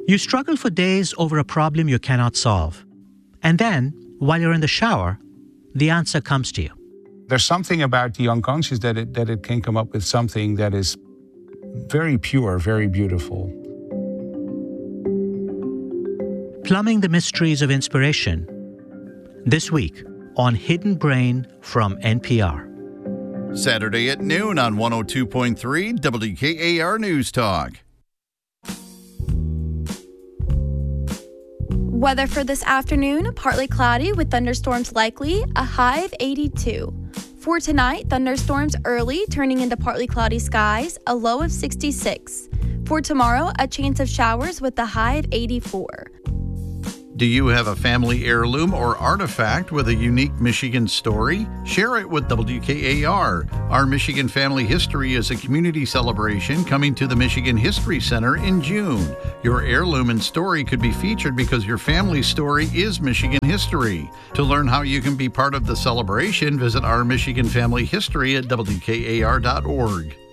You struggle for days over a problem you cannot solve. And then, while you're in the shower, the answer comes to you. There's something about the unconscious that it can come up with something that is very pure, very beautiful. Plumbing the mysteries of inspiration. This week on Hidden Brain from NPR. Saturday at noon on 102.3 WKAR News Talk. Weather for this afternoon, partly cloudy with thunderstorms likely, a high of 82. For tonight, thunderstorms early, turning into partly cloudy skies, a low of 66. For tomorrow, a chance of showers with a high of 84. Do you have a family heirloom or artifact with a unique Michigan story? Share it with WKAR. Our Michigan Family History is a community celebration coming to the Michigan History Center in June. Your heirloom and story could be featured because your family's story is Michigan history. To learn how you can be part of the celebration, visit our Michigan Family History at WKAR.org.